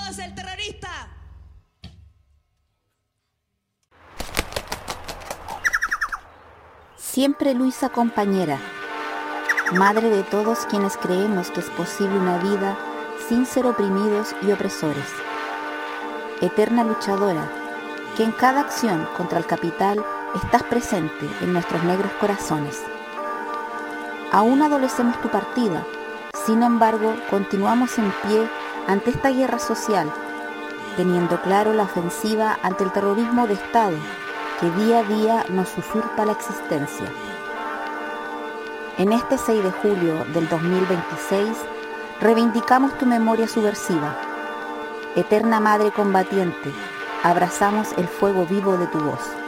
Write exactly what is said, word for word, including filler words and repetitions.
todos el terrorista. Siempre Luisa compañera, madre de todos quienes creemos que es posible una vida sin ser oprimidos y opresores. Eterna luchadora, que en cada acción contra el capital estás presente en nuestros negros corazones. Aún adolecemos tu partida, sin embargo, continuamos en pie ante esta guerra social, teniendo claro la ofensiva ante el terrorismo de Estado que día a día nos usurpa la existencia. En este seis de julio del dos mil veintiséis, reivindicamos tu memoria subversiva. Eterna Madre combatiente, abrazamos el fuego vivo de tu voz.